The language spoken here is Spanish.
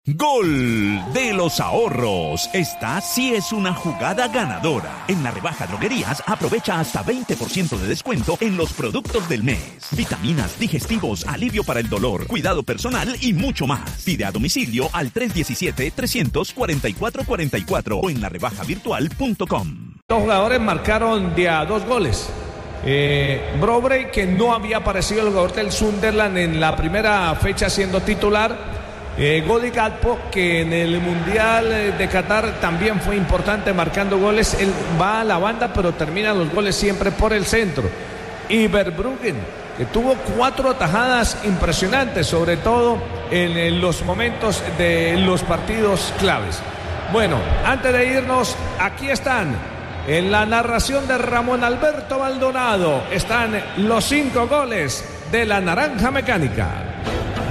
Gol de los ahorros. Esta sí es una jugada ganadora. En la rebaja droguerías aprovecha hasta 20% de descuento en los productos del mes. Vitaminas, digestivos, alivio para el dolor, cuidado personal y mucho más. Pide a domicilio al 317-344-44 o en larebajavirtual.com. Los jugadores marcaron de a 2 goles. Brobrey, que no había aparecido el jugador del Sunderland en la primera fecha siendo titular. Gol de Gakpo, que en el Mundial de Qatar también fue importante marcando goles. Él va a la banda, pero termina los goles siempre por el centro. Y Verbruggen, que tuvo 4 atajadas impresionantes, sobre todo en los momentos de los partidos claves. Bueno, antes de irnos, aquí están, en la narración de Ramón Alberto Maldonado, están los 5 goles de la Naranja Mecánica.